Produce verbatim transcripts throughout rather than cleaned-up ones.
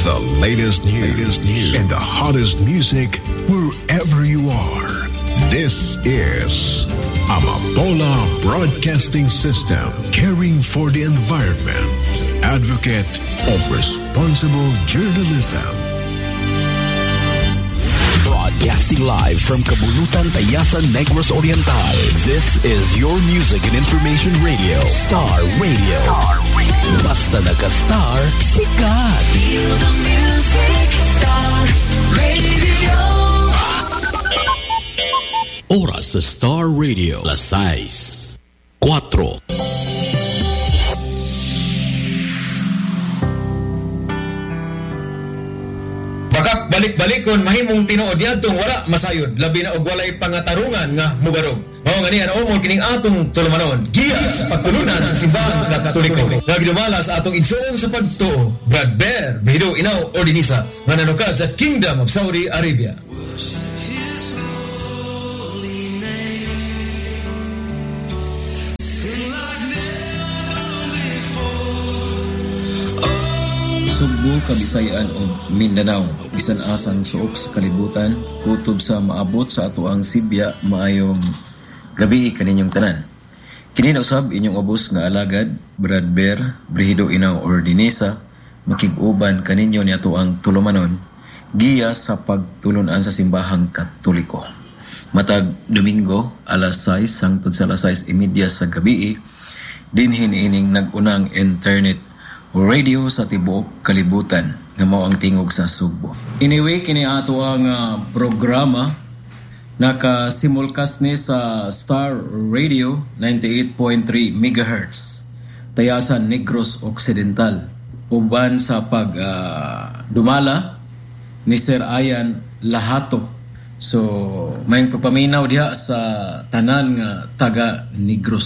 The latest news, latest news and the hottest music wherever you are. This is Amapola Broadcasting System, caring for the environment, advocate of responsible journalism. Broadcasting live from Kabulutan, Tayasan, Negros Oriental. This is your music and information radio, Star Radio. Star Radio. Basta naka-star, sikat. Feel the music, Star Radio. Oras sa Star Radio, alas sais, cuatro. Bakak balik-balikon mahimong tinuod yadtong wala masayod labi na og walay pangatarungan nga mubarog. Mao nga niya naumol kining atong tulumanon. Giyas pagtulunan sa simbahan Katoliko. Nagdumala sa atong igsoon sa pagtuo. Brad Bear, Bihido Inaw Ordinisa, nga nanukad sa Kingdom of Saudi Arabia. Sugbo, Kabisayan o Mindanao, bisan asang suok sa kalibutan, kutob sa maabot sa atoang Sibya, maayong gabi kaninyong tanan. Kini na usab inyong ubos nga alagad, Brad Bear, Brihido Inaw Ordinisa, makig-uban kaninyo ni atoang tulumanon, giya sa pagtulunan sa simbahang Katoliko. Matag Domingo, alas sais, hangtod sa alas sais imidya sa gabi, dinhin ining nagunang internet radio sa tibuok kalibutan nga mao ang tingog sa Sugbo. Anyway, kini ato ang uh, programa naka-simulcast ni sa Star Radio ninety-eight point three megahertz Tayasan, Negros Occidental. Uban sa pag uh, dumala ni Sir Ayan Lahato. So, may papaminaw diha sa tanan nga taga Negros.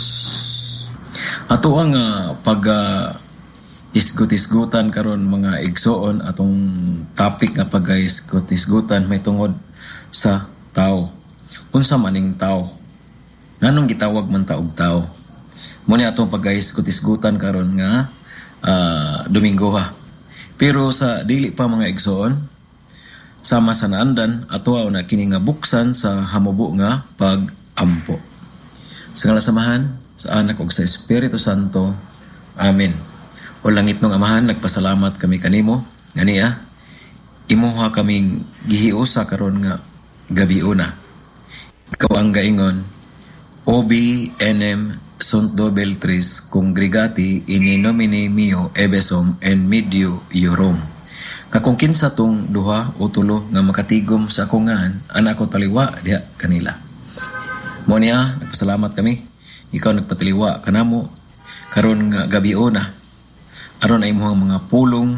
Ato ang uh, pag uh, isgut-isgutan karon mga igsoon atong topic nga pag-isgut-isgutan may tungod sa tao. Unsa maning tao? Nganong gitawag man taog tao? Mo ni atong pag-isgut-isgutan karon nga uh, Domingo ha. Pero sa dili pa mga igsoon, sama sa naandan ato na kini nga buksan sa hamubo nga pag-ampo. Sa ngalan samahan sa Anak ug sa Espiritu Santo. Amen. O langit nung Amahan, nagpasalamat kami kanimo. Ganiya, imuha kaming gihiusa karon nga gabi una. Ikaw ang gaingon, Obi enem sunt dobel tris congregati in nomine mio ebesom en medio iorum. Kakung kinsa tong duha o tulo nga makatigom sa akungan, anak ko taliwa diha kanila. Mo niya, nagpasalamat kami. Ikaw nagpatiliwa kanamo karon nga gabi una. Aron ay mga mga pulong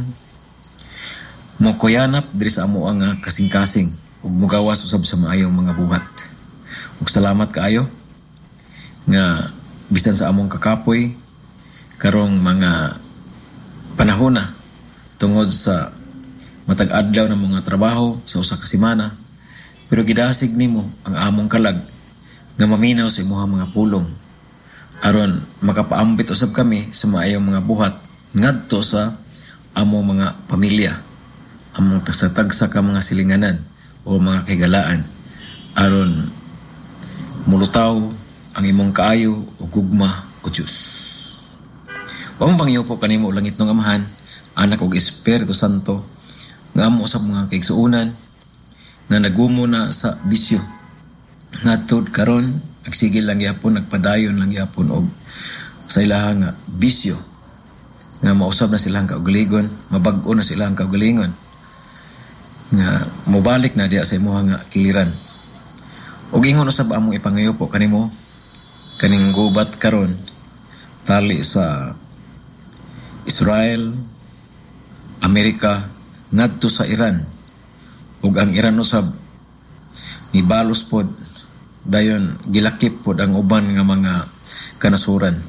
mo kuyanap diri sa amo ang kasing-kasing ug mugawas usab sa maayong mga buhat. Ug salamat kaayo nga bisan sa among kakapoy karong mga panahon na tungod sa matag adlaw ng mga trabaho sa usa ka semana, pero gidasig nimo ang among kalag nga maminaw sa imong mga pulong aron makapaambit usab kami sa maayong mga buhat ngadto sa amo mga pamilya, among tagsatagsa ka mga silinganan o mga kagalaan aron mulutaw ang imong kaayo o gugma o Diyos. Wang pangyo po kanimo langit ng Amahan, Anak ug Espiritu Santo nga amo sa mga kaigsuunan nga nagumo na sa bisyo ngadto karon nagsigil lang gyapon, nagpadayon lang gyapon og sa ilahang bisyo nga mausab na silang kaugalingon, mabag-o na silang kaugalingon nga mobalik na diya sa imuha nga kiliran. Og ingon usab among ipangayo po kanimo kaning gubat karon tali sa Israel, Amerika ngadto sa Iran. Ug ang Iran usab ni balos pod dayon gilakip pod ang uban nga mga kanasuran.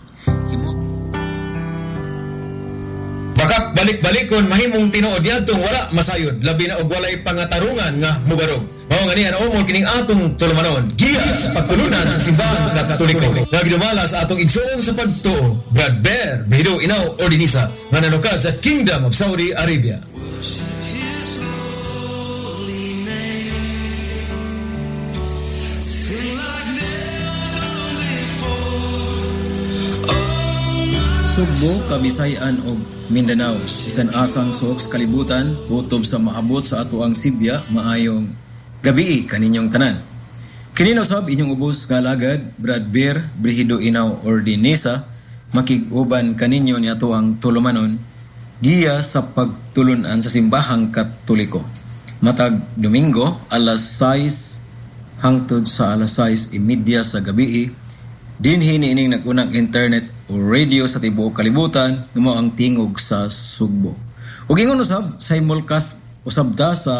Bakak balik-balikon mahimong tinuod yadtong wala masayod labi na og walay pangatarungan nga mubarog. Mao nga niya naumol kining atong tulumanon. Giyas pagtulunan sa simbahan Katoliko. Nagdumala sa atong igsoon sa pagtuo. Brad Bear, Bihido Inaw Ordinisa, nga nanukad sa Kingdom of Saudi Arabia. Sugbo, Kabisayan o Mindanao, isan asang suok sa kalibutan, kutob sa maabot sa ato ang Sibya, maayong gabi kaninyong tanan. Kininusab inyong ubos nga lagad, Brad Beer, Brihido Inaw Ordinesa, makiguban kaninyo ni ato ang tulumanon, giya sa pagtulunan sa simbahang Katoliko. Matag Domingo, alas sais hangtod sa alas sais imidya sa gabi, din hiniining nagunang internet o radio sa tibuok kalibutan nga ang tingog sa Sugbo. Ug ingon usab simulcast usab ta sa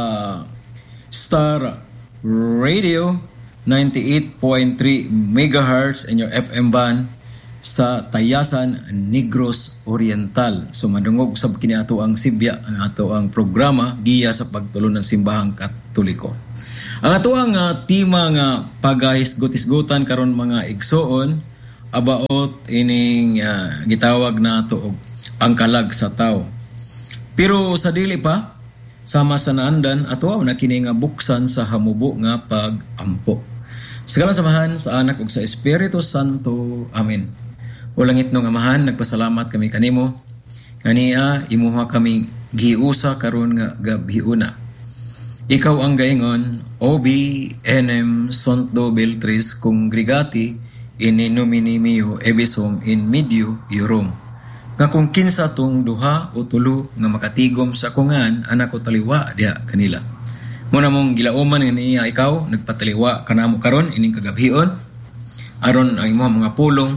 Star Radio ninety-eight point three megahertz in your F M band sa Tayasan, Negros Oriental. So madungog sab kini ato ang Sibya ang ato ang programa giya sa pagtulon ng simbahang Katoliko. Ang ato ang uh, tema nga paghisgot-hisgotan karon mga igsoon about ining uh, gitawag na ato og ang kalag sa tao. Pero sa dili pa sama sa naandan ato na kini nga buksan sa hamubo nga pag-ampo. Sa ngalan samahan sa anak ug sa Espiritu Santo. Amen. Ulangit nung amahan, nagpasalamat kami kanimo. Kaniya imuha kami giusa karon nga gabiuna. Ikaw ang gaingon, Obi enem Santo Beltris Congregati in nomine meo ebisum in medio iorum. Nga kung kinsa tong duha o tulo nga makatigom sa kungan, anak ko taliwa diha kanila. Muna mong gilauman nga niya ikaw, nagpataliwa kanamo karon ining kagabhion, aron ang imong mga pulong,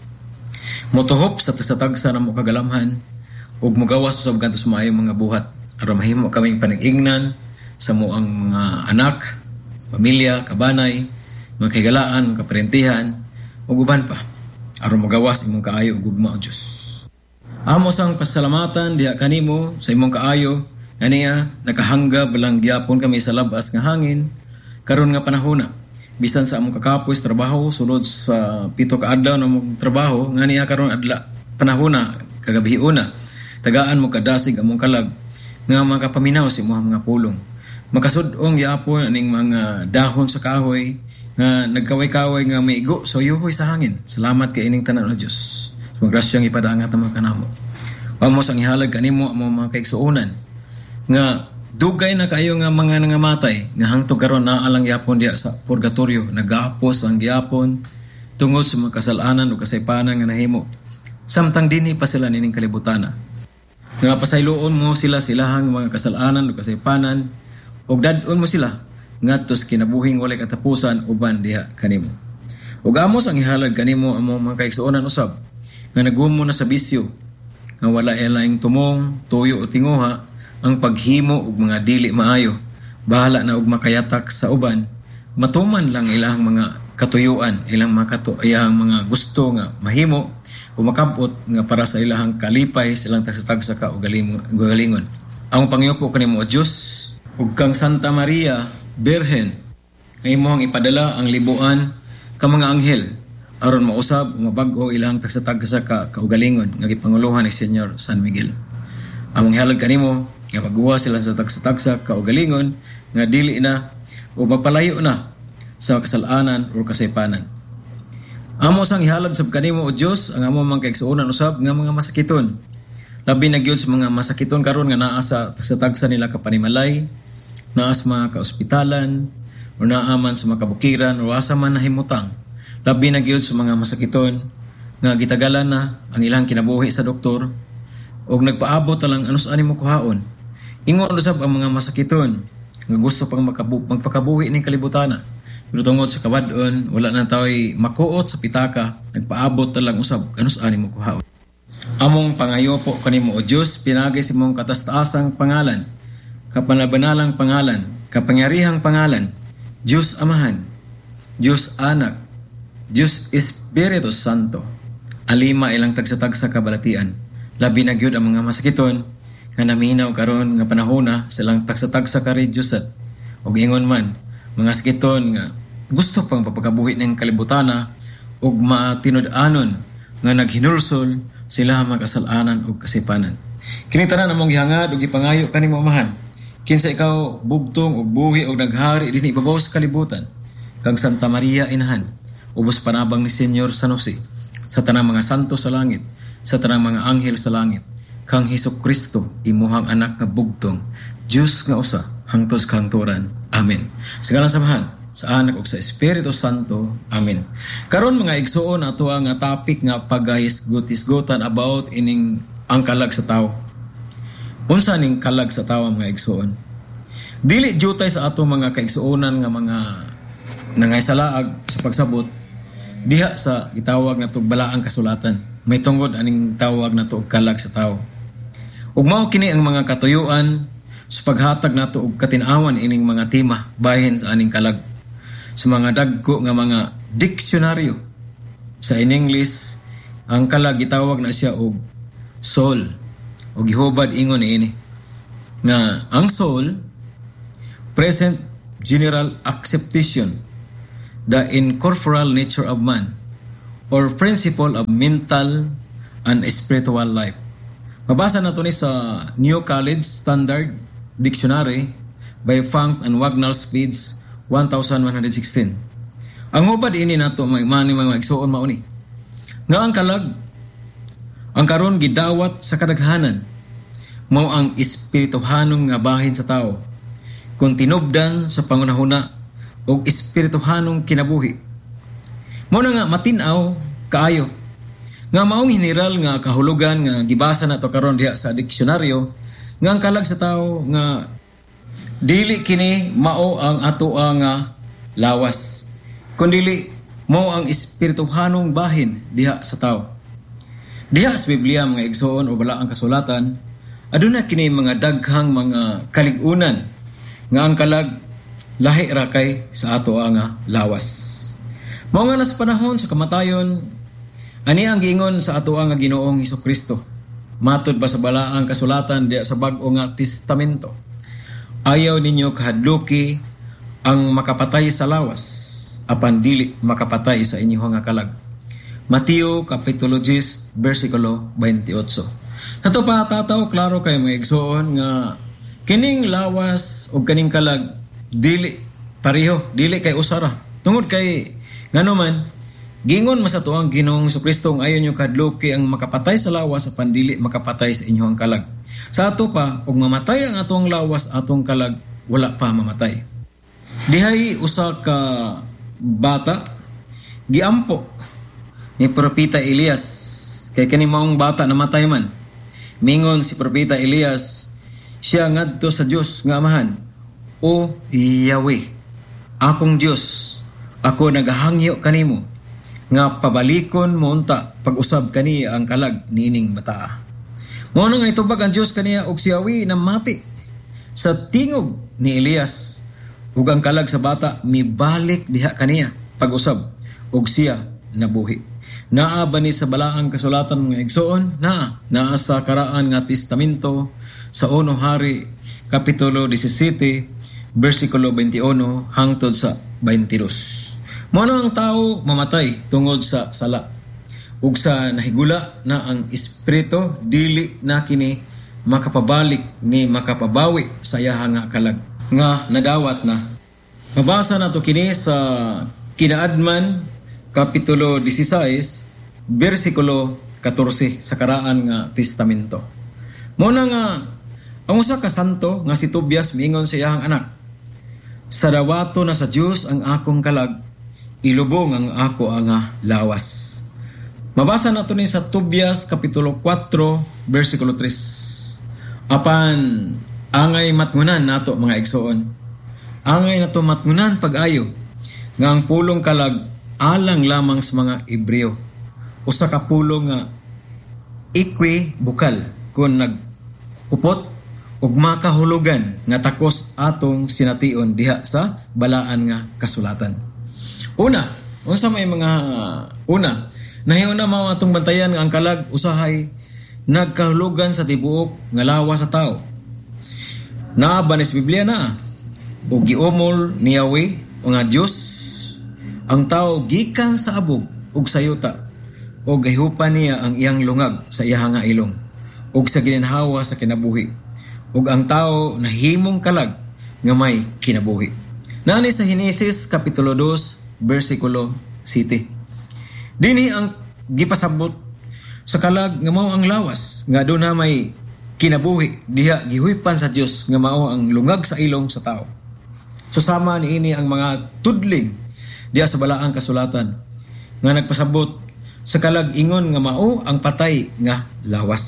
motuhop sa tasatagsa na mo kagalamhan, ug mogawas usab kanto sa maayong mga buhat, aron mahimo kaming panag-ignan sa mo ang mga anak, pamilya, kabanay, mga kaigalaan, mga kaparentihan, ug uban pa, aron magawas imong kaayo ug gugma o Dios. Amos ang pasalamatan diha kanimo sa imong kaayo, ganiya nakahangga balang gyapon kami sa labas nga hangin karon nga panahona. Bisan sa among kakapoy sa trabaho sulod sa pito ka adlaw na mong trabaho, ganiya karon adla panahona kagabiuna. Tagaan mo kadasig among kalag nga makapaminaw sa imong mga pulong. Makasudong gyapon aning mga dahon sa kahoy nga nagkaway-kaway nga maigo so yuhoy sa hangin. Salamat kay ining tanan o Dios. Magrasyang ipadangat ang mga kanamo. Vamos ang ihalag kanimo ang mga kaigsuonan nga dugay na kayo nga mga nangamatay nga hangtod karon naa lang gyapon diha sa purgatorio, nagapos ang gyapon tungod sa mga kasalanan o kasaypanan nga nahimo. Samtang dinhi pa sila nining kalibutana. Nga pasayloon mo sila silahang mga kasalanan o kasaypanan ug dadon mo sila ngadto sa kinabuhing walay katapusan uban diha kanimo. Ug amos ang ihalag kanimo among mga kaigsuonan usab nga nagumo na sa bisyo nga wala elaing tumong, tuyo o tinguha ang paghimo ug mga dili maayo. Bahala na og makayatak sa uban, matuman lang ilang mga katuyuan, ilang mga katu- ilang mga gusto nga mahimo o makabot nga para sa ilang kalipay silang tagsatagsa ka o galingon. Ang pangyopo kanimo o Dios ug kang Santa Maria Birhen nga imong ipadala ang libuan ka mga anghel aron mausab mabag-o ilang tagsatagsa ka kaugalingon nga gipanguluhan ni Senyor San Miguel. Among ihalad kanimo nga pagguha sila sa tagsatagsa kaugalingon nga dili na o magpalayo na sa kasalanan o kasaypanan. Amo sang ihalad sab kanimo o Dios ang among mga kaigsuonan usab nga mga masakiton. Labi na gyud sa mga masakiton karon nga naa sa tagsatagsa nila kapanimalay, naa sa mga kaospitalan o naaman sa mga kabukiran o asa man nahimutang. Labi na gyud sa mga masakiton nga gitagalan na ang ilang kinabuhi sa doktor og nagpaabot lang anus ani mo kuhaon. Ingon usab ang mga masakiton nga gusto pang makabu- magpakabuhi ning kalibutana. Pero tungod sa kabadon, wala na tao'y makuot sa pitaka, nagpaabot lang usab anus ani mo kuhaon. Among pangayopo kanimo o Dios, pinagay si mong katastaasang pangalan, kapanabanalang pangalan, kapangyarihang pangalan, Diyos Amahan, Diyos Anak, Diyos Espiritu Santo. Alima ilang tagsatag sa kabalatian. Labi na gyud ang mga masakiton nga naminaw karon nga panahona silang tagsatag sa kari Diyosat. Og ingon man mga sakiton nga gusto pang papagabuhi ng kalibutana ug matinud-anon nga naghinulsol sila mga kasalanan ug kasaypanan. Kini tanan among gihangad ug gipangayo kanimo amahan. Kinsa ikaw bugtong ug buhi ug naghari dinhi ibabaw sa kalibutan. Kang Santa Maria inahan, ubos panabang ni Senyor San Jose, sa tanang mga santo sa langit, sa tanang mga anghel sa langit, kang Hesukristo imuhang anak nga bugtong, Dios nga usa hangtod sa kahangturan. Amen. Sa ngalan samahan sa Anak ug sa Espiritu Santo. Amen. Karon mga igsuon ato ang topic nga paghisgot-hisgotan about ining ang kalag sa tawo. Unsa ning kalag sa tawo mga igsuon? Dili jutay sa ato mga kaigsuonan nga mga nangaysalaag sa pagsabot diha sa gitawag na tugbalaang kasulatan. May tungod aning tawag na to og kalag sa tawo. Ug mao kini ang mga katuyuan sa paghatag nato og katin-awan ining mga tema bahin sa aning kalag. Sa mga dagko nga mga diksyonaryo sa in English, ang kalag gitawag na siya og soul o gihubad ingon ini nga ang soul present general acceptation the incorporeal nature of man or principle of mental and spiritual life. Mabasa nato ni sa New College Standard Dictionary by Funk and Wagnalls page one thousand one hundred sixteen. Ang hubad ini nato mga mga igsuon mao ni nga ang kalag ang karon gidawat sa kadaghanan mao ang espirituhanong nga bahin sa tawo kung tinubdan sa pangunahuna og espirituhanong kinabuhi. Mao na nga matin-aw kaayo nga maong general nga kahulugan nga gibasa nato karon diha sa diksyonaryo nga ang kalag sa tawo nga dili kini mao ang ato nga lawas kundi mao ang espirituhanong bahin diha sa tawo. Diha sa Biblia mga igsoon o balaang kasulatan aduna kini mga daghang mga kaligunan nga ang kalag lahi ra kay sa ato nga lawas. Mao nga nas panahon sa kamatayon ani ang giingon sa ato nga Ginoong Hesukristo. Matud ba sa balaang kasulatan diha sa bag-o nga testamento. Ayaw ninyo kahadluki ang makapatay sa lawas apan dili makapatay sa inyo nga kalag. Mateo kapitulo ten bersikulo twenty-eight. Sato pa tataw klaro kay mga igsoon nga kining lawas o kining kalag dili pareho, dili kay usara. Tungod kay ngano man gingon masato ang Ginoong Hesukristo ayon nyo kadluki ang makapatay sa lawas apan dili makapatay sa inyong kalag. Sa ato pa og mamatay ang atong lawas atong kalag wala pa mamatay. Dihay usa ka bata giampo ni propeta Elias kay kani maong bata namatay man. Mingon si propeta Elias siya ngadto sa Dios nga amahan, O Yahweh, akong Dios, ako nagahangyo kanimo nga pabalikon mo unta pag-usab kani ang kalag niining bata. Mao nang itubag ang Dios kaniya og si Yahweh na mati sa tingog ni Elias ug ang kalag sa bata mibalik diha kaniya pag-usab og siya nabuhi. Naa ba ni sa balaang kasulatan mga igsoon na naa sa karaan nga testamento sa uno Hari kapitulo seventeen bersikulo twenty-one hangtod sa twenty-two. Mao ang tao mamatay tungod sa sala. Ug sa nahigula na ang espiritu dili na kini makapabalik ni makapabawi sa iyaha nga kalag nga nadawat na. Mabasa nato kini sa Kinaadman kapitulo sixteen bersikulo fourteen sa karaan nga testamento. Mao na nga ang usa ka santo nga si Tobias miingon sa iyang anak, sa dawato na sa Dios ang akong kalag, ilubong ang ako ang lawas. Mabasa nato ni sa Tobias kapitulo four bersikulo three. Apan angay matngunan nato mga igsoon. Angay nato matngunan pag-ayo nga ang pulong kalag alang lamang sa mga Hebreo. Usa ka pulong nga ikwi bukal kun nagupot ug makahulugan nga takos atong sination diha sa balaan nga kasulatan. Una, unsa may mga una, nahiuna mao atong bantayan nga ang kalag usahay nagkahulugan sa tibuok nga lawas sa tao. Naa ba ni sa Biblia na ug giumol ni Yahweh o nga Dios ang tao gikan sa abog ug sayuta o gahihupan niya ang iyang lungag sa iyang nga ilong. ug sa ginhawa sa kinabuhi, ug ang tao nahimong kalag nga may kinabuhi. Nani sa Henesis kapitulo two bersikulo seven. Dinhi ang gipasabot sa kalag nga mao ang lawas nga aduna may kinabuhi diha gihuypan sa Dios nga mao ang lungag sa ilong sa tao. Susama niini ang mga tudling diha sa balaang kasulatan nga nagpasabot sa kalag ingon nga mao ang patay nga lawas.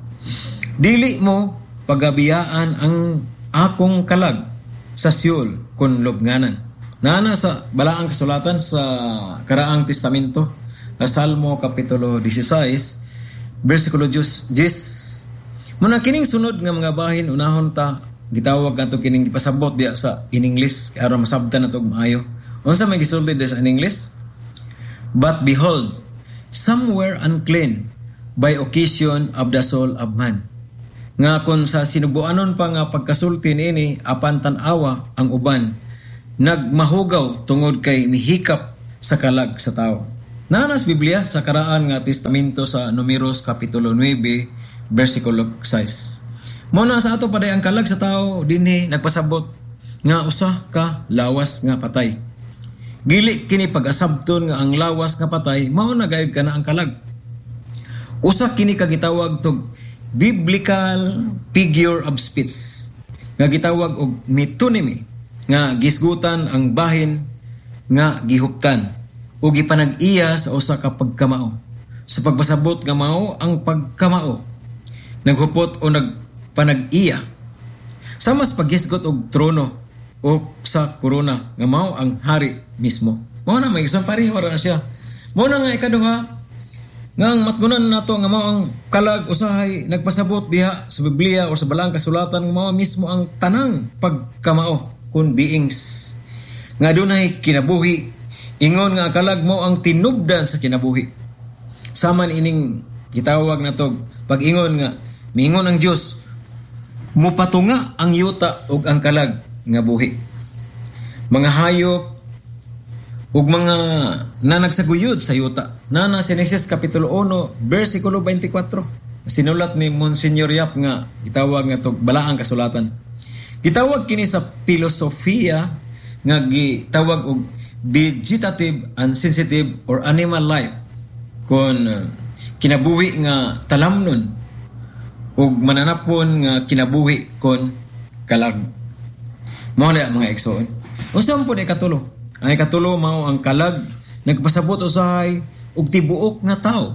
Dili mo pagabiyaan ang akong kalag sa Siol kun lubnganan. Nana sa balaang kasulatan sa Karaang Testamento, sa Salmo kapitulo sixteen, bersikulo ten. Muna kining sunod nga mga bahin unahon ta gitawag ato kining gipasabot diya sa in English aron masabtan nato maayo. Unsa may gisulti sa in English? But behold, some were unclean by occasion of the soul of man. Nga kon sa sinubuanon pa nga pagkasulti niini apan tan-awa ang uban nagmahugaw tungod kay mihikap sa kalag sa tao. Nanas Biblia sa Karaan nga Testamento sa Numeros kapitulo nine bersikulo six. Muna sa ato paday ang kalag sa tao dinhi nagpasabot nga usa ka lawas nga patay. Gili kini pag-asabton nga ang lawas nga patay mao na gayud kana ang kalag. Usa kini kagitawag tog biblical figure of speech nga gitawag og metonymy nga gisgutan ang bahin nga gihuptan o gipanag-iya sa usa ka pagkamao. Sa pagpasabot nga mao ang pagkamao naghupot o nagpanag-iya sa mas paghisgot og trono o sa korona nga mao ang hari mismo. Mao na may isang pareho ra siya. Mao na nga ikaduha nga ang matgunan nato nga mao ang kalag usahay nagpasabot diha sa Biblia o sa balaang kasulatan nga mao mismo ang tanang pagkamao kun beings nga dunay kinabuhi. Ingon nga kalag mo ang tinubdan sa kinabuhi. Saman ining gitawag nato pag-ingon nga miingon ang Dios mupatunga ang yuta ug ang kalag nga buhi. Mga hayop ug mga nanagsaguyod sa yuta. Nana sa Henesis kapitulo one bersikulo twenty-four. Sinulat ni Monsignor Yap nga gitawag nga tog balaang kasulatan. Gitawag kini sa filosofiya nga gitawag og vegetative and sensitive or animal life kon uh, kinabuhi nga talamnon ug mananapon nga kinabuhi kon kalag. Mao na mga igsoon. Unsa man pud ikatulo? Ang ikatulo mao ang kalag nagpasabot usahay og tibuok nga tao.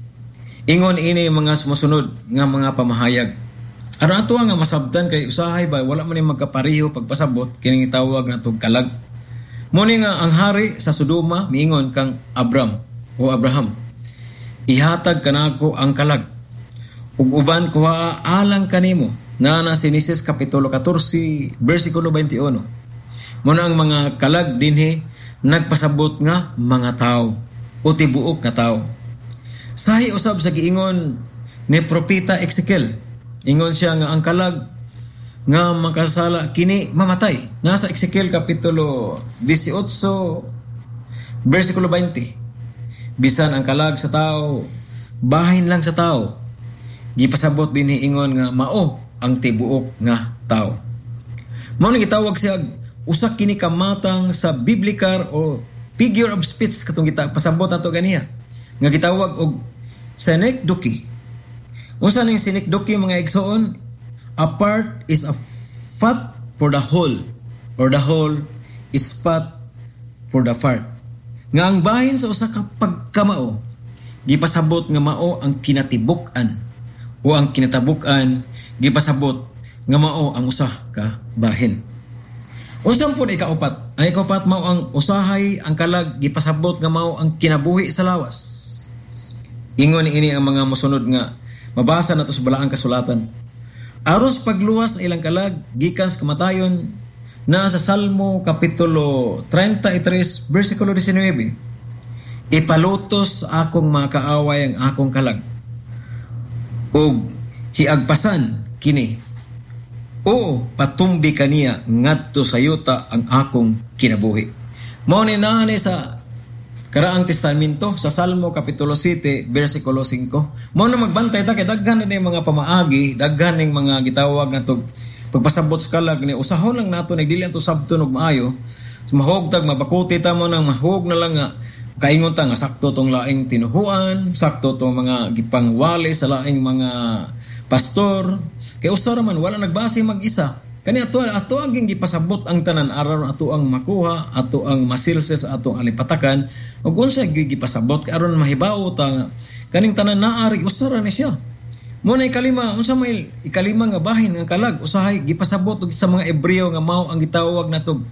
Ingon ini mga sumusunod nga mga pamahayag. Aron ato nga masabtan kay usahay ba wala man ni magkapareho pagpasabot kining tawag natong kalag. Muni nga ang hari sa Sodoma miingon kang Abram o Abraham. Ihatag kanako ang kalag. Ug uban kuha alang kanimo. Nana sa Henesis kapitulo fourteen bersikulo twenty-one. Muna ang mga kalag dinhi nagpasabot nga mga tao o tibuok nga tao. Sahi usab sa giingon ni propeta Ezekiel. Ingon siya nga ang kalag nga makasala kini mamatay. Nasa Ezekiel kapitulo eighteen bersikulo twenty. Bisan ang kalag sa tao, bahin lang sa tao. Gipasabot dinhi ingon nga mao ang tibuok nga tao. Mao ni gitawag siya usa kini kamatang sa biblical o figure of speech katong kita pasabot ato ganiya nga gitawag og synecdoche. Unsa ning synecdoche mga igsoon? A part is a fat for the whole or the whole is fat for the part. Nga ang bahin sa usa ka pagkamao gipasabot nga mao ang kinatibuk-an o ang kinatabuk-an gipasabot nga mao ang usa ka bahin. Unsa pud ikaupat? Ang ikaupat mao ang usahay ang kalag gipasabot nga mao ang kinabuhi sa lawas. Ingon ini ang mga mosunod nga mabasa nato sa balaang kasulatan. Aros pagluwas ilang kalag gikan sa kamatayon na sa Salmo kapitulo thirty-three bersikulo nineteen. Ipalutos akong mga kaaway ang akong kalag. Og hiagpasan kini. Oo, patumbi kaniya ngadto sa yuta ang akong kinabuhi. Mao ni nani sa karaang testamento sa Salmo kapitulo seven versikulo five. Mao na magbantay ta kay daghan na mga pamaagi, daghan ning mga gitawag nato pagpasabot sa kalag ni usahon lang nato nagdili to sabton og maayo. Mahogtag mabakuti ta mo nang mahog na lang nga kaingon ta nga sakto tong laing tinuhuan, sakto tong mga gipangwali sa laing mga pastor. Kay usara man wala nagbase mag-isa. Kani ato ato ang gipasabot ang tanan aron ato ang makuha, ato ang masilsel sa atong alipatakan ug unsa gipasabot kay aron mahibaw ta nga kaning tanan naari usara ni siya. Mo na ikalima unsa may ikalima nga bahin nga kalag usahay gipasabot og sa mga Hebreo nga mao ang gitawag natog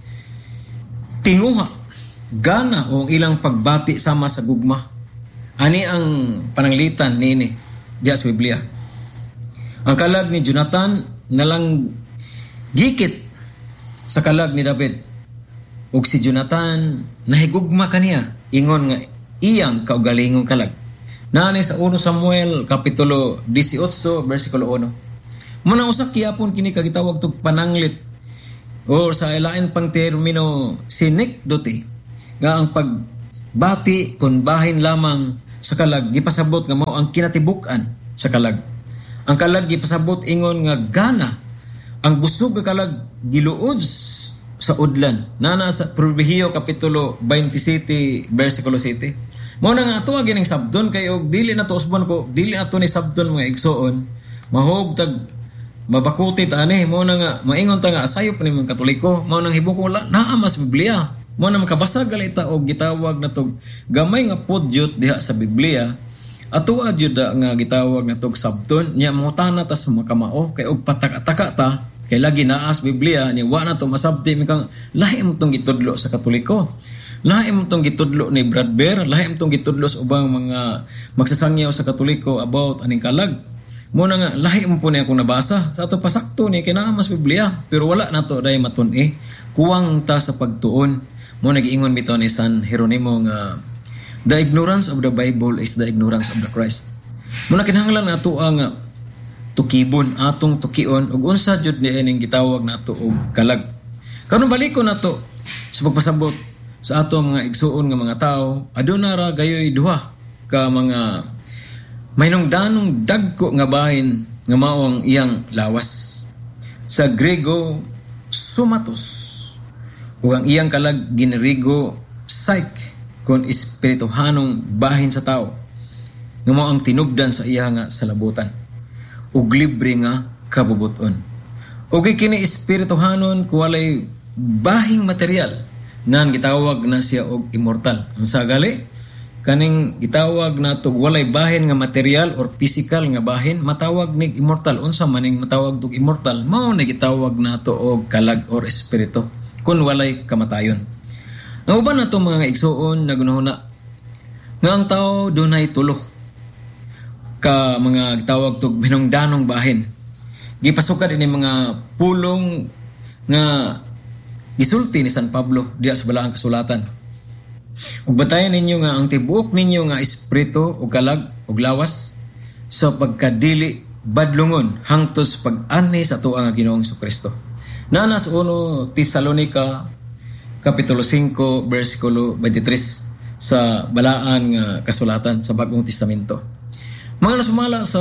tinguha, gana o ilang pagbati sama sa gugma. Ani ang pananglitan nini diya sa Biblia. Ang kalag ni Jonathan nalang gikit sa kalag ni David. Ug si Jonathan nahigugma kaniya ingon nga iyang kaugalingong kalag. Naani sa First Samuel kapitulo eighteen versikulo one. Muna usak kiyapon kini kagitawag tug pananglit o sa ilain pang termino sinekdote nga ang pagbati kun bahin lamang sa kalag gipasabot nga mao ang kinatibuk-an sa kalag. Ang kalag gipasabot ingon nga gana ang busog nga kalag giluod sa udlan. Nana sa Proverbio kapitulo twenty-seven versikulo seven. Mao na nga ato gining sabdon kay og dili na to usbon ko, dili ato ni sabdon mga igsoon. Mahog tag mabakuti ta ani mo na nga maingon ta nga asayop ni mga Katoliko, mao nang hibong ko la naa mas Biblia. Mo na makabasa galita og gitawag na tog gamay nga pudyot diha sa Biblia. Ato adjud nga gitawag na tog sabton nya mangutana ta sa makamao kay og pataka-taka ta kay lagi naa sa Biblia ni wa na to masabti mi kang lahi mo tong gitudlo sa Katoliko. Lahi mo tong gitudlo ni Brad Bear, lahi mo tong gitudlo sa ubang mga magsasangyaw sa Katoliko about aning kalag. Mo na nga lahi mo po niya akong nabasa sa ato pasakto ni kinaamas Biblia pero wala nato day matun-i kuwang ta sa pagtuon. Mo nagiingon bitaw ni San Jeronimo nga the ignorance of the Bible is the ignorance of the Christ. Mo na kinahanglan nato ang tukibon atong tukion ug unsa jud ni ining gitawag nato og kalag. Karon balikon nato sa pagpasabot sa ato mga igsuon nga mga tao aduna ra gayoy duha ka mga mahinungdanong dagko nga bahin nga mao ang iyang lawas. Sa Grego somatos ug ang iyang kalag ginerigo psyche kon espirituhanong bahin sa tao nga mao ang tinubdan sa iya nga salabutan ug libre nga kabubuton. Ug kini espirituhanon kuwalay bahing material nan gitawag na siya og immortal. Unsa gali? Kaning gitawag nato walay bahin nga material or physical nga bahin matawag nig immortal. Unsa maning matawag tog immortal? Mao na gitawag nato og kalag or espiritu kun walay kamatayon. Nga uban nato mga igsuon nagunahuna nga ang tao dunay tulo ka mga gitawag tog hinungdanong bahin. Gipasukad ini mga pulong nga gisulti ni San Pablo diya sa balaang kasulatan. Ug batayan ninyo nga ang tibuok ninyo nga espiritu o kalag o lawas sa pagkadili badlungon hangtod sa pag-ani sa tuang nga Ginoong Jesucristo. Nana sa First Thessalonica kapitulo five versikulo twenty-three sa balaan nga kasulatan sa Bagong Testamento. Mga nasumala sa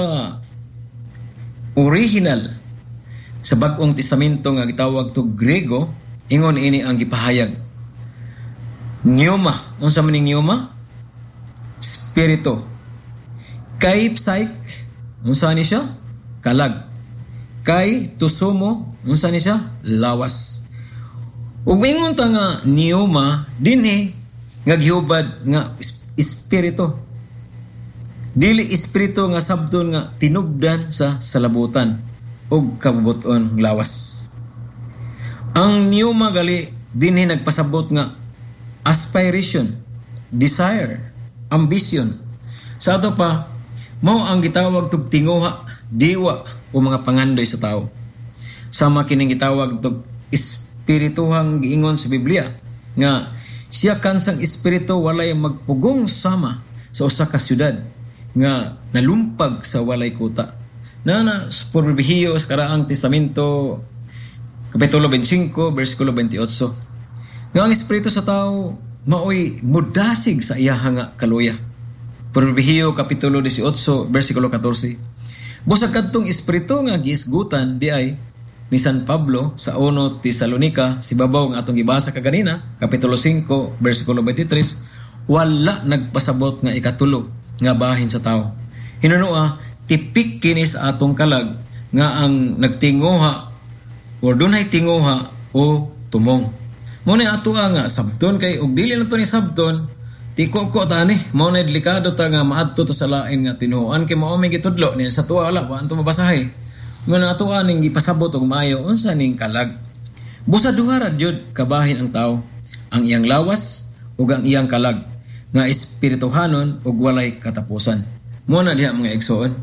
original sa Bagong Testamento nga gitawag to Grego, ingon ini ang gipahayag. Pneuma, unsa man ning pneuma? Spirito. Kay psyche, unsa ni siya? Kalag. Kay tusumo, unsa ni siya? Lawas. Ug mingon ta nga pneuma dinhi nga gihubad nga espiritu. Dili espiritu nga sabton nga tinubdan sa salabutan ug kabubuton lawas. Ang pneuma gali dinhi nagpasabot nga aspiration, desire, ambition. Sa ato pa, mao ang gitawag tog tinguha, diwa o mga pangandoy sa tao. Sama kining gitawag tog espirituhang giingon sa Biblia nga siya kansang espiritu walay magpugong sama sa usa ka syudad nga nalumpag sa walay kuta. Nana sa Proverbio sa karaang testamento kapitulo twenty-five versikulo twenty-eight. Nga ang espiritu sa tao maoy mudasig sa iyaha nga kaluya. Proverbio Kapitulo eighteen, versikulo fourteen. Busag kadtong espiritu nga giisgutan di ay ni San Pablo sa una Tesalonica, si babaw nga atong gibasa kaganina, Kapitulo five, versikulo twenty-three, wala nagpasabot nga ikatulo nga bahin sa tao. Hinunua, tipik kini sa atong kalag nga ang nagtinguha o dunay tinguha o tumong. Muna ato nga sabton kay og dili na to ni sabton, tiko ko tani, muna delikado ta nga maadto to sa lain nga tinuoan kay mao may gitudlo niya sa tuwa wala wa anto mabasahay. Muna ato aning gipasabot og maayo unsa ning kalag. Busa duha ra jud kabahin ang tao, ang iyang lawas ug ang iyang kalag nga espirituhanon ug walay katapusan. Muna diha mga igsoon.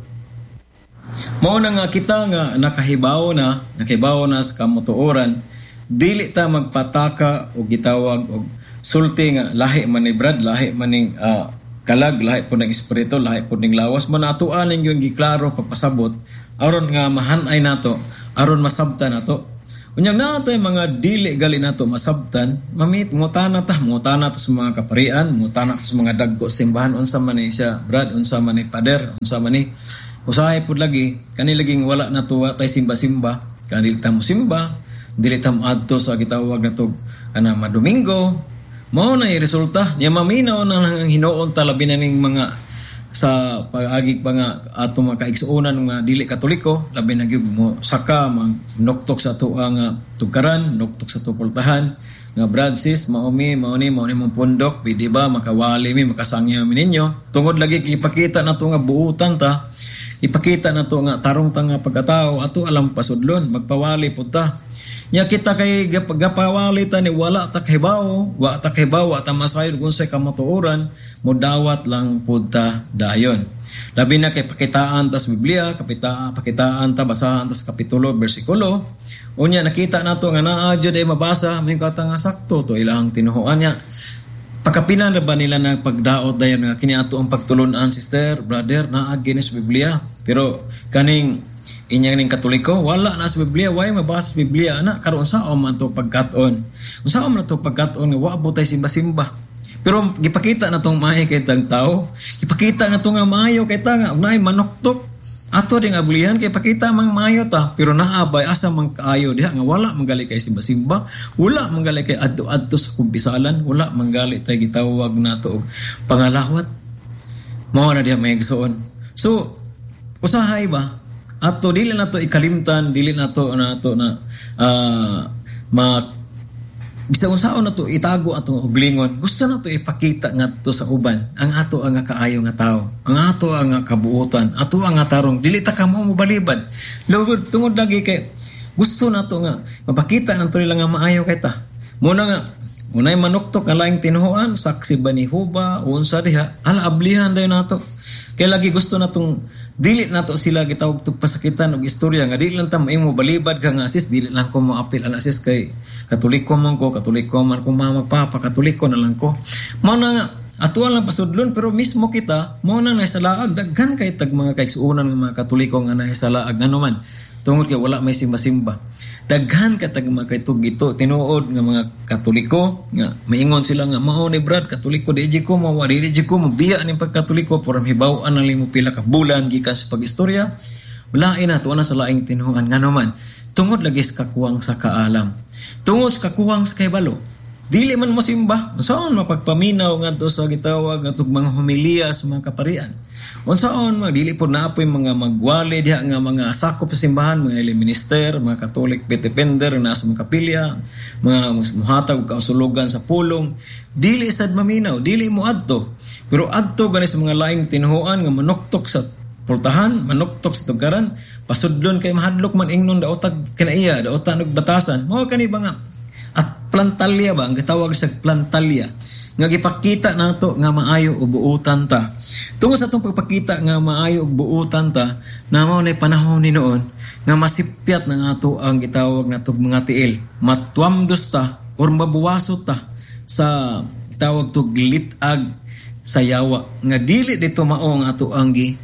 Mao na nga kita nga nakahibaw na, nakahibaw na sa kamotuoran, dili ta magpataka o gitawag og sulti nga lahi man ni brad, lahi man ning uh, kalag, lahi po ng espiritu, lahi po ng lawas. Manatuan ning yung giklaro pagpasabot, aron nga mahanay nato, aron masabtan nato. Unyang nato yung mga dili gali nato masabtan, mamit, ngutana ta, ngutana ta sa mga kaparian, ngutana ta sa mga dagko simbahan, unsa man ni siya brad, unsa man ni pader, unsa man ni usahay po lagi, kanilaging wala na tuwa tayo simba-simba, kanil tamo simba, dili tamo adto sa gitawag na to, ana madomingo, mao na yung resulta, niya maminaw na lang hinuon talabi na ning mga sa pag-agig pa nga ato mga kaigsuunan nga dili katoliko, labi na gyud mo saka nuktok sa tuwa nga tugkaran, nuktok sa tupultahan, nga brad sis, maumi, mauni, mauni mong pundok, pwede ba makawali mi, makasangya mi ninyo, tungod lagi ipakita na to nga buutan ta, ipakita na to nga tarong ta nga pagkatao, ato alam pasudlon, magpawali po ta. Nya kita kay gapawali ta ni wala ta kahibaw, wa ta kahibaw, wa ta masayod kung sa kamotuoran, mudawat lang po ta dayon. Labi na kay pakitaan ta sa Biblia, kapitaan, pakitaan ta, basahan ta sa kapitulo, bersikulo, unya nakita nato nga naa jud ay mabasa, may kata nga sakto to ilang tinuhuan niya. Pagkapilan na ba nila ng pagdaot dayon nga kini ato ang pagtulunan, sister, brother, naa gini sa Biblia. Pero kaning inyang ning katoliko, wala na sa Biblia, way mabasa sa Biblia na karon sa man to pagkaton. Unsa man to pagkaton nga wa butay simba-simba. Pero gipakita na tong maayo kay tang tao, gipakita na tong nga maayo kay ta nga unay manuktok. Ato ding ablihan kay pakita mang maayo ta, pero naabay asa man kaayo diha nga wala manggali kay simba-simba, wala manggali kay adto-adto sa kumpisalan, wala manggali tay gitawag nato og pangalawat. Mao na diha may igsoon. So usahay ba ato dili nato ikalimtan, dili nato nato na uh, ma bisag unsaon nato itago ato og lingon. Gusto nato ipakita ngadto sa uban ang ato ang kaayo nga tao, ang ato ang kabuutan, ato ang tarong dili ta kamo mobalibad. Lugod tungod lagi kay gusto nato nga mapakita nato nila nga maayo kay ta. Muna nga unay manuktok nga laing tinuhuan, saksi ba ni Huba unsa diha, ala ablihan dayon nato. Kay lagi gusto natong dili nato sila gitawag tug pasakitan og istorya nga dili lang ta maimo balibad ka nga sis, dili lang ko mo apil ana sis kay katoliko man ko, katoliko man ko mama papa, katoliko na lang ko. Mao na nga ato lang pasudlon, pero mismo kita mao na naisalaag daghan kay tag mga kaigsuonan nga mga katoliko nga naisalaag ngano man tungod kay wala may simba-simba. Daghan ka tag mga kaitug ito tinuod nga mga katoliko nga maingon sila nga mao ni brad katoliko di ko mo wali di ko mo biya ni pagkatoliko para hibaw-an ang limo pila ka bulan gikan sa pagistorya. Wala ina to na sa laing tinuoan ngano man tungod lagi sa kakuwang sa kaalam, tungod sa kakuwang sa kahibalo. Dili man mo simba, unsaon mapagpaminaw ngadto sa gitawag ngadtog mga homilya sa mga kaparian. Unsaon mga dili po naapoy mga magwali diha nga mga sakop sa simbahan, mga minister, mga Catholic depender na sa mga kapilya, mga muhatag og kausulugan sa pulong, dili sad maminaw, dili mo adto. Pero adto gani sa mga laing tinuhuan nga manuktok sa pultahan, manuktok sa tugaran, pasudlon kay mahadlok man ingnon daotag kinaiya, daotag og batasan. Mao kani ba nga at plantalya ba ang gitawag sa plantalya nga gipakita nato nga maayo og buutan ta. Tungod sa atong pagpakita nga maayo og buutan ta, na mao nay panahon ni noon nga masipyat na ato ang gitawag natog mga tiil, matwamdos ta or mabuwasot ta sa tawag tog litag sa yawa nga dili dito mao ang ato ang gi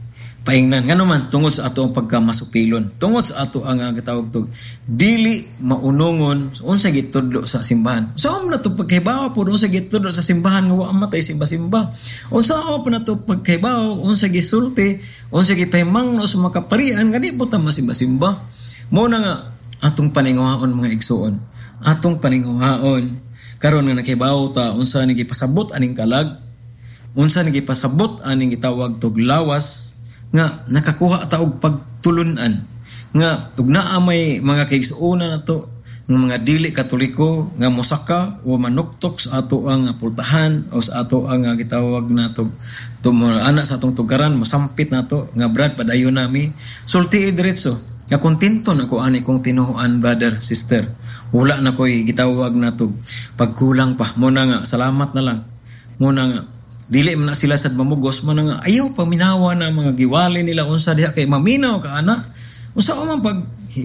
paingnan nga naman tungod sa ato ang pagkamasupilon, tungod sa ato ang uh, gitawag tog dili maunungon unsa gitudlo sa simbahan. So amo na to pagkaybaw po unsa gitudlo sa simbahan nga wa matay simba-simba. Unsa amo pa na to pagkaybaw unsa gisulti, unsa gipahimangno sa makaparian nga di po ta masimba-simba. Mo na nga atong paninguhaon mga igsoon, atong paninguhaon karon nga nakibaw ta unsa ni gipasabot aning kalag, unsa ni gipasabot aning gitawag tog lawas nga nakakuha ta og pagtulunan nga ug naa may mga kaigsuonan nato ng mga dili katoliko nga mosaka o manuktok sa ato ang pultahan o sa ato ang gitawag nato ana sa atong tugaran masampit nato nga brad padayon nami sulti diretso nga kontento na ko ani kong tinuhuan brother sister wala na ko'y gitawag nato pagkulang pa mo na nga salamat na lang mo na nga dili man na sila sad mamugos mo na nga ayaw paminawa na mga giwali nila unsa diha kay maminaw ka ana unsa man pag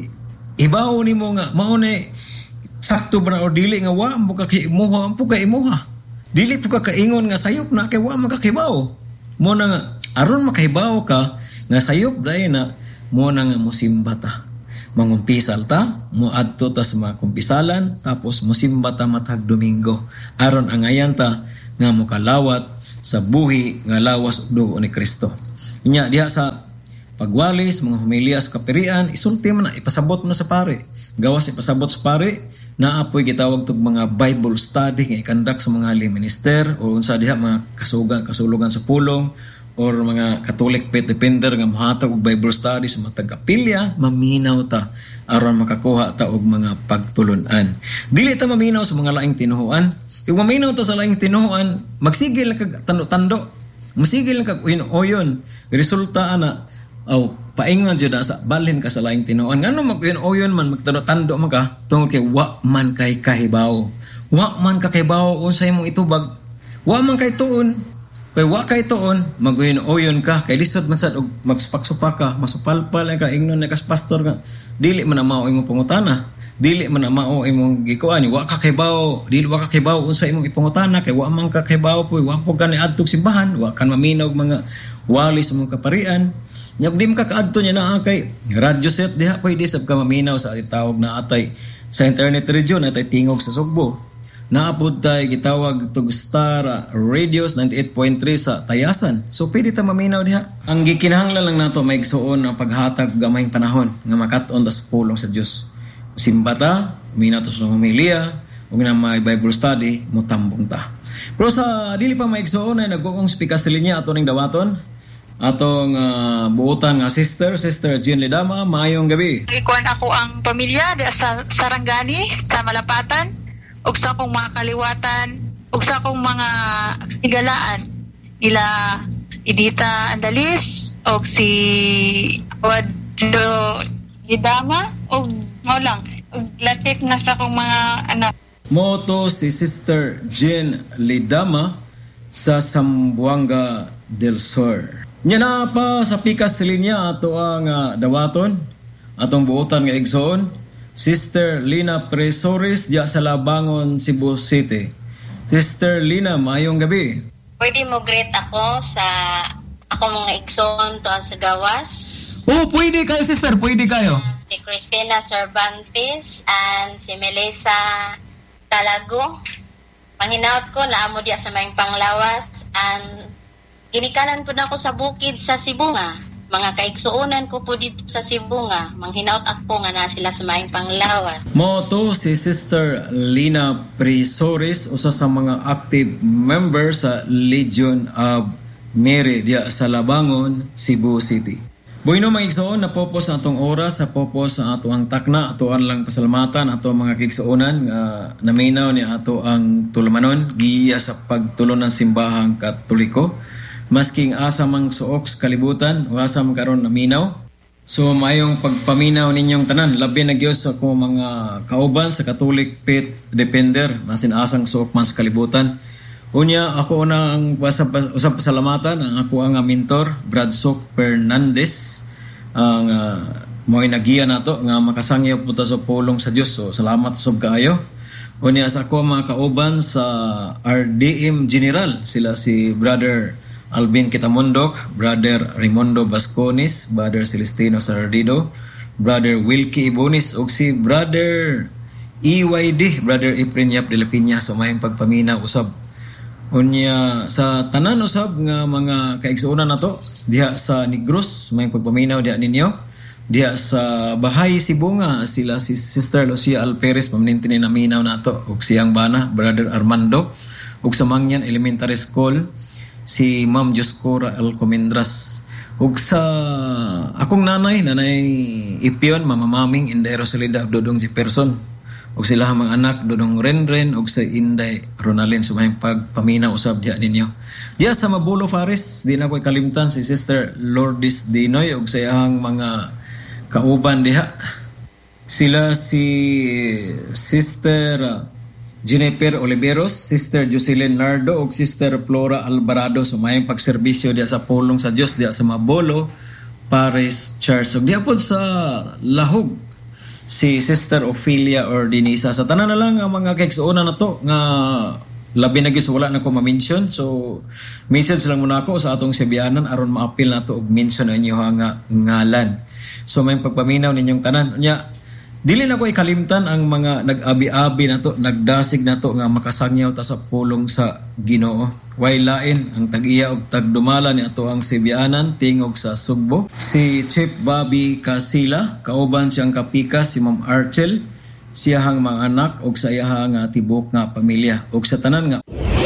ibaw nimo nga mao ni sakto ba o dili nga wa mo ka kay imuha ampo ka imuha dili po ka kaingon nga sayop na kay wa makakibaw mo na nga aron makahibaw ka nga sayop dai na mo na nga musimba ta mangumpisal ta mo adto ta sa mga kumpisalan tapos musimba ta matag Domingo aron ang ayan ta nga mokalawat sa buhi nga lawas ug dugo ni Kristo. Nya diha sa pagwalis mga humilya sa kapirian isulti man na ipasabot mo na sa pare. Gawas ipasabot sa pare naa po'y gitawag tog mga Bible study nga ikandak sa mga lay minister o unsa diha mga kasugan kasulugan sa pulong or mga Catholic faith defender nga mohatag og Bible study sa mga taga-pilya maminaw ta aron makakuha ta og mga pagtulunan. Dili ta maminaw sa mga laing tinuhuan. Kung maminaw ta sa laing tinuhuan, magsigil kag tando-tando. Masigil kag uyon-oyon. Resulta ana aw paingon jud sa balhin ka sa laing tinuhuan. Ngano mag-uyon-oyon man magtando-tando man ka tungod kay wa man kay kahibaw. Wa man ka kahibaw unsay imong itubag. Wa man kay tuon. Kay wa kay tuon, mag-uyon-oyon ka kay lisod man sad og magsupak-supak ka, masupalpal ka ingnon na kas pastor ka. Dili man na mao imong pangutana. Dili man na mao imong gikuan wa ka kaybaw dili wa ka kaybaw unsa imong ipangutana kay wa man ka kaybaw poy wa po gani adtog simbahan wa kan maminaw mga wali sa mga kaparian nya di ka kaadto nya naa kay radyo set diha poy di sab ka maminaw sa tawag na atay sa internet region atay tingog sa Sugbo naapod tay gitawag tog Star Radios ninety-eight point three sa Tayasan so pwede ta maminaw diha ang gikinahanglan lang nato maigsuon ang paghatag gamayng panahon nga makat-on ta sa pulong sa Dios simbata, minato sa humilya, ug na may Bible study, mutambong ta. Pero sa dili pa maigsoon ay nagbuong speaker sa linya ato ning dawaton. Atong uh, buotan nga sister, Sister Jean Lidama, maayong gabi. Ikuan ako ang pamilya sa Sarangani, sa Malapatan, ug sa akong mga kaliwatan, ug sa akong mga igalaan nila Edita Andalis, ug si Wadjo Lidama, ug mo lang, latik na sa akong mga anak. Moto si Sister Jean Lidama sa Zamboanga del Sur. Nya na pa sa pikas sa linya ato ang uh, dawaton, atong buotan nga igsoon, Sister Lina Presores diya sa Labangon, Cebu City. Sister Lina, maayong gabi. Pwede mo greet ako sa ako mga igsoon to sa gawas. Oh, pwede kayo sister, pwede kayo. Si Cristina Cervantes and si Melissa Talago. Manghinaot ko na amo diya sa mayong panglawas and ginikanan po na ako sa bukid sa Sibunga. Mga kaigsuonan ko po dito sa Sibunga. Manghinaot ako nga na sila sa mayong panglawas. Moto si Sister Lina Presores, usa sa mga active member sa Legion of Mary diya sa Labangon, Cebu City. Bueno mga igsoon, napopos na atong oras, napopos na ato ang takna, ato ang lang pasalamatan, ato ang mga kigsuonan, uh, naminaw ni ato ang tulamanon, giya sa pagtulo ng simbahang Katoliko. Masking asa mang suok sa kalibutan, o asa mang karon naminaw. So mayong pagpaminaw ninyong tanan, labi na Diyos ako mga kauban sa Catholic Faith Defender, masin asang suok man sa kalibutan. Unya, ako na ang usap pasalamatan, ang ako ang mentor, Bradsok Fernandez, ang uh, mo'y nagiya na to, nga makasangyaw po ta sa pulong sa Diyos. So, salamat sa kayo. Unya, sa ako mga kauban sa R D M General, sila si Brother Alvin Kitamundok, Brother Raimundo Basconis, Brother Celestino Sardido, Brother Wilkie Ibonis, ug si Brother E Y D, Brother Efren Yap de la Piña, so may pagpamina usab. Unya sa tanan usab nga mga kaigsuonan nato diha sa Negros, may pagpaminaw diha ninyo. Diha sa Bahay Sibunga, sila si Sister Lucia Alperes, pamanintin na minaw nato, ug siyang bana, Brother Armando, ug sa Mangyan Elementary School, si Ma'am Joscora Alcomendras. Ug sa akong nanay, nanay Ipion, mamamaming Inday Rosalida Dodong Jefferson. Ug sila mga anak, Dodong Renren, ug sa Inday Ronalyn, sumayang pagpamina usab diha ninyo. Diya sa Mabulo Fares, di na ko'y kalimtan si Sister Lourdes Dinoy, ug sa iyang mga kauban diha. Sila si Sister Jennifer Oliveros, Sister Jocelyn Nardo, ug Sister Flora Alvarado, sumayang pagserbisyo diya sa pulong sa Dios diya sa Mabulo Paris Church. Ug diya po sa Lahog, si Sister Ophelia Ordinisa. Sa tanan na lang ang mga kaigsuonan na to nga labi na gis wala na ko ma-mention. So message lang muna ako sa atong Sibianan aron ma-appeal nato og mention ang inyo nga ngalan. So may pagpaminaw ninyong tanan. Nya dili na ko ikalimtan ang mga nag-abi-abi nato, nagdasig nato nga makasangyaw ta sa pulong sa Ginoo. Way lain ang tag-iya og tagdumala ni ato ang Sibianan tingog sa Sugbo. Si Chief Bobby Casila, kauban siyang kapika si Ma'am Archel, siyahang mga anak og sa iyahang tibok nga pamilya. Og sa tanan nga